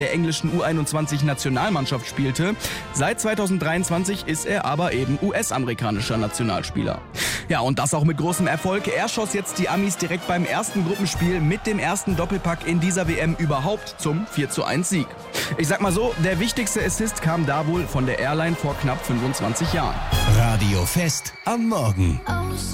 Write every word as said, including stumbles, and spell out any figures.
der englischen U einundzwanzig-Nationalmannschaft spielte. Seit zweitausenddreiundzwanzig ist er aber eben U S-amerikanischer Nationalspieler. Ja, und das auch mit großem Erfolg. Er schoss jetzt die Amis direkt beim ersten Gruppenspiel mit dem ersten Doppelpack in dieser W M überhaupt zum vier zu eins Sieg. Ich sag mal so, der wichtigste Assist kam da wohl von der Airline vor knapp fünfundzwanzig Jahren. Radio Fest am Morgen.